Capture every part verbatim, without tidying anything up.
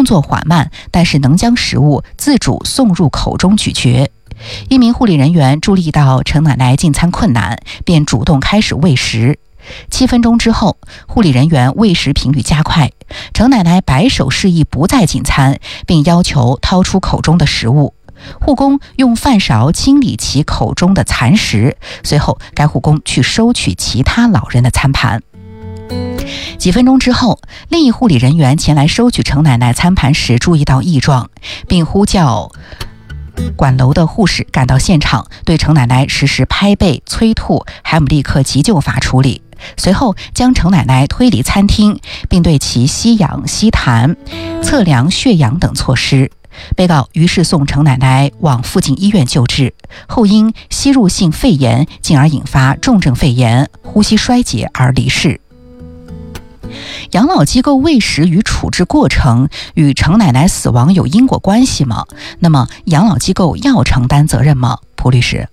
动作缓慢，但是能将食物自主送入口中咀嚼。一名护理人员注意到程奶奶进餐困难，便主动开始喂食。七分钟之后，护理人员喂食频率加快，程奶奶摆手示意不再进餐，并要求掏出口中的食物。护工用饭勺清理其口中的残食，随后该护工去收取其他老人的餐盘。几分钟之后，另一护理人员前来收取程奶奶餐盘时注意到异状，并呼叫管楼的护士赶到现场，对程奶奶实施拍背、催吐、海姆立克急救法处理。随后将程奶奶推离餐厅，并对其吸氧、吸痰、测量血氧等措施。被告于是送程奶奶往附近医院救治，后因吸入性肺炎，进而引发重症肺炎、呼吸衰竭而离世。养老机构喂食与处置过程与程奶奶死亡有因果关系吗？那么养老机构要承担责任吗？蒲律师。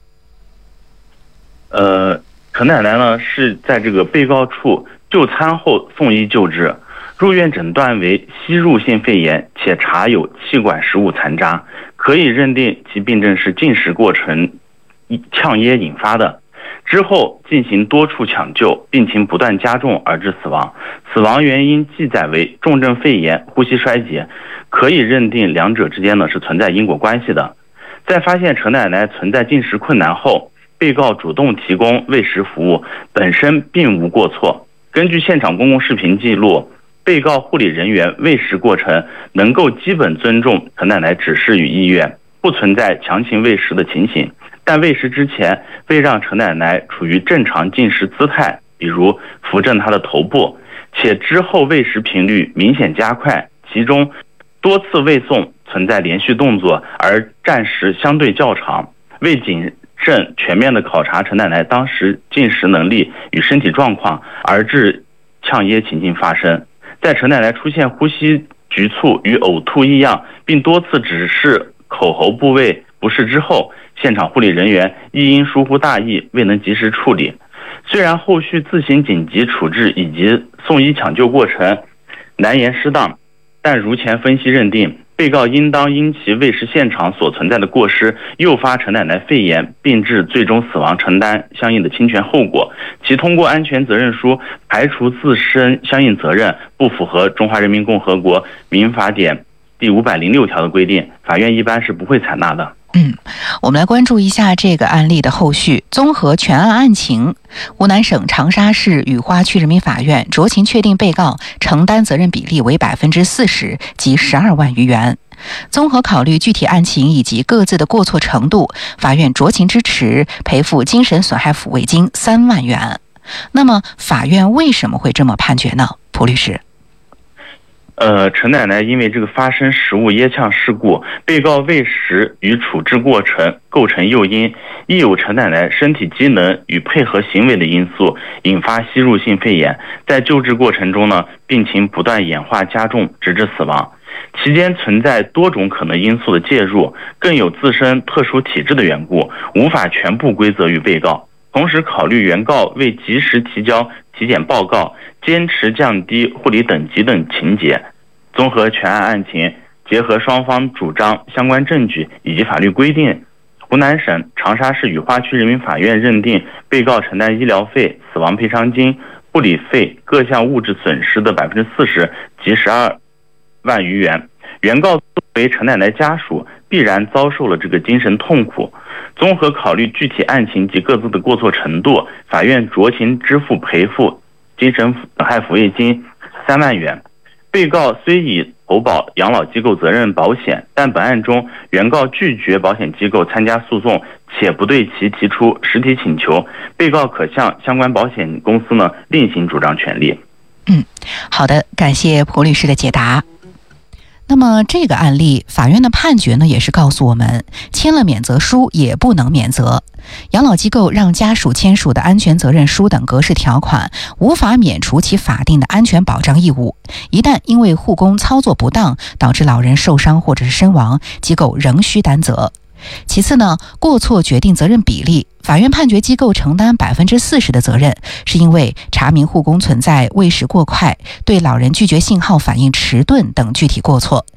呃，程奶奶呢是在这个被告处就餐后送医救治，入院诊断为吸入性肺炎，且查有气管食物残渣，可以认定其病症是进食过程呛噎引发的。之后进行多处抢救，病情不断加重而致死亡，死亡原因记载为重症肺炎、呼吸衰竭，可以认定两者之间呢是存在因果关系的。在发现程奶奶存在进食困难后，被告主动提供喂食服务，本身并无过错。根据现场公共视频记录，被告护理人员喂食过程能够基本尊重程奶奶指示与意愿，不存在强行喂食的情形。但喂食之前未让程奶奶处于正常进食姿态，比如扶正她的头部，且之后喂食频率明显加快，其中多次喂送存在连续动作，而暂时相对较长，为谨慎全面的考察程奶奶当时进食能力与身体状况，而致呛噎情境发生。在程奶奶出现呼吸局促与呕吐异样，并多次指示口喉部位不适之后，现场护理人员亦因疏忽大意，未能及时处理。虽然后续自行紧急处置以及送医抢救过程难言失当，但如前分析认定，被告应当因其喂食现场所存在的过失，诱发程奶奶肺炎，并致最终死亡，承担相应的侵权后果。其通过安全责任书排除自身相应责任，不符合《中华人民共和国民法典》第五百零六条的规定，法院一般是不会采纳的。 嗯，我们来关注一下这个案例的后续。综合全案案情，湖南省长沙市雨花区人民法院酌情确定被告承担责任比例为百分之四十，即十二万余元。综合考虑具体案情以及各自的过错程度，法院酌情支持赔付精神损害抚慰金三万元。那么，法院为什么会这么判决呢？蒲律师。 呃，程奶奶因为这个发生食物噎呛事故，被告喂食与处置过程构成诱因，亦有程奶奶身体机能与配合行为的因素，引发吸入性肺炎。在救治过程中呢，病情不断演化加重，直至死亡。期间存在多种可能因素的介入，更有自身特殊体质的缘故，无法全部归责于被告。同时考虑原告未及时提交体检报告，坚持降低护理等级等情节，综合全案案情，结合双方主张、相关证据以及法律规定，湖南省长沙市雨花区人民法院认定被告承担医疗费、死亡赔偿金、护理费各项物质损失的百分之四十及十二万余元。原告作为程奶奶家属，必然遭受了这个精神痛苦。综合考虑具体案情及各自的过错程度，法院酌情支付赔付精神损害抚慰金三万元。被告虽已投保养老机构责任保险，但本案中原告拒绝保险机构参加诉讼，且不对其提出实体请求，被告可向相关保险公司呢另行主张权利。 嗯，好的，感谢蒲律师的解答。那么这个案例，法院的判决呢，也是告诉我们，签了免责书也不能免责。养老机构让家属签署的安全责任书等格式条款，无法免除其法定的安全保障义务。一旦因为护工操作不当，导致老人受伤或者是身亡，机构仍需担责。其次呢，过错决定责任比例，法院判决机构承担百分之四十的责任，是因为查明护工存在喂食过快、对老人拒绝信号反应迟钝等具体过错。